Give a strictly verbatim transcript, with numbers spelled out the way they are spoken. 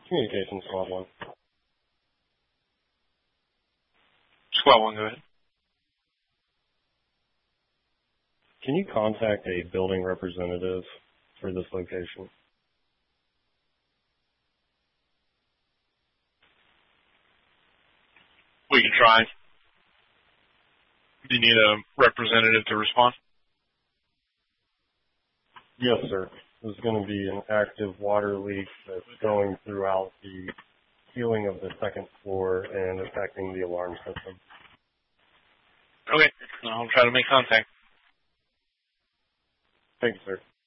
Communications Squad one. Squad one, go ahead. Can you contact a building representative for this location? We can try. Do you need a representative to respond? Yes, sir. There's going to be an active water leak that's going throughout the ceiling of the second floor and affecting the alarm system. Okay. I'll try to make contact. Thank you, sir.